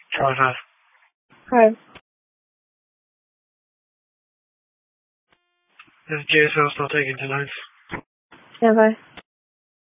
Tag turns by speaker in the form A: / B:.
A: Charlie 5.
B: Hi.
A: Is JSL still taking tonight?
B: Yeah, bye.